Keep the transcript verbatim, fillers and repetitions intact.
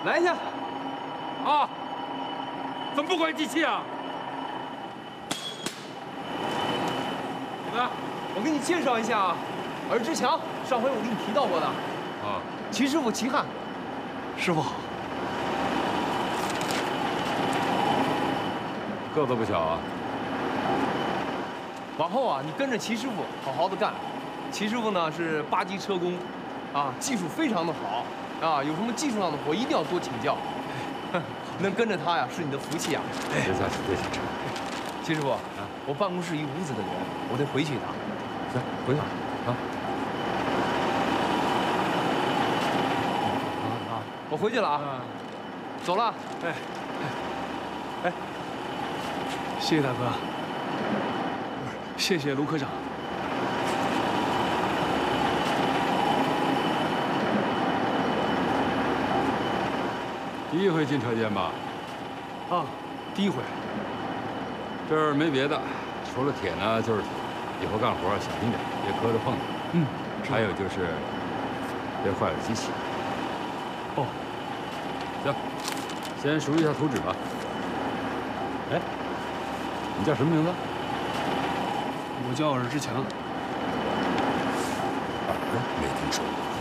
来一下。啊！怎么不关机器啊？怎么样？我给你介绍一下啊，尔之强，上回我给你提到过的。啊。齐师傅，齐汉。师傅好。 个子不小啊。 往后啊，你跟着齐师傅好好的干。齐师傅呢是八级车工，啊，技术非常的好，啊，有什么技术上的活一定要多请教。能跟着他呀，是你的福气啊！ 别下去，别下去。 齐师傅，啊，我办公室一屋子的人，我得回去一趟。 行，回去啊。 啊啊！我回去了啊，走了。 哎哎哎，谢谢大哥，谢谢卢科长。 第一回进车间吧？ 啊，第一回。 这儿没别的，除了铁呢就是铁，以后干活小心点，别磕着碰着。 嗯。 还有就是别坏了机器。 哦。 行，先熟一下图纸吧。哎，你叫什么名字？ 我叫尔之强。 耳朵没听说过。